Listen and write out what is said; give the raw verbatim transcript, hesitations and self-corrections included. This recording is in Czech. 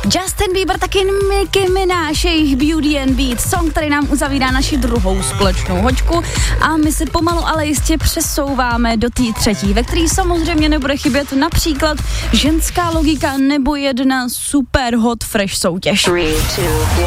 Justin Bieber, taky Nicki Minaj, jejich Beauty and Beat, song, který nám uzavírá naši druhou společnou hoďku a my se pomalu ale jistě přesouváme do té třetí, ve který samozřejmě nebude chybět například ženská logika nebo jedna super hot fresh soutěž.